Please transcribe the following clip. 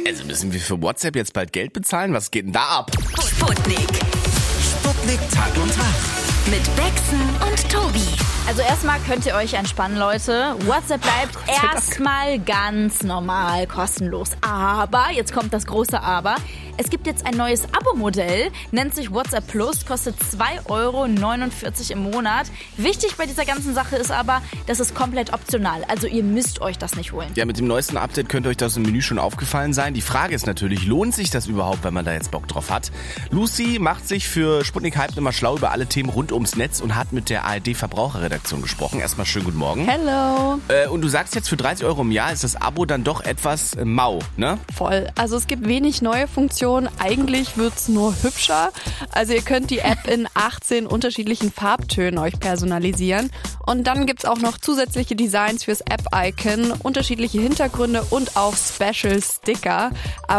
Also müssen wir für WhatsApp jetzt bald Geld bezahlen? Was geht denn da ab? Sputnik. Sputnik Tag und Tag. Mit Bexen und Tobi. Also erstmal könnt ihr euch entspannen, Leute. WhatsApp bleibt erstmal ganz normal kostenlos. Aber, jetzt kommt das große Aber, es gibt jetzt ein neues Abo-Modell, nennt sich WhatsApp Plus, kostet 2,49 € im Monat. Wichtig bei dieser ganzen Sache ist aber, das ist komplett optional. Also ihr müsst euch das nicht holen. Ja, mit dem neuesten Update könnte euch das im Menü schon aufgefallen sein. Die Frage ist natürlich, lohnt sich das überhaupt, wenn man da jetzt Bock drauf hat? Lucy macht sich für Sputnik Hype immer schlau über alle Themen rund ums Netz und hat mit der ARD-Verbraucherredaktion gesprochen. Erstmal schönen guten Morgen. Hello. Und du sagst jetzt, für 30 € im Jahr ist das Abo dann doch etwas mau, ne? Voll. Also es gibt wenig neue Funktionen. Eigentlich wird's nur hübscher. Also ihr könnt die App in 18 unterschiedlichen Farbtönen euch personalisieren. Und dann gibt's auch noch zusätzliche Designs fürs App-Icon, unterschiedliche Hintergründe und auch Special Sticker.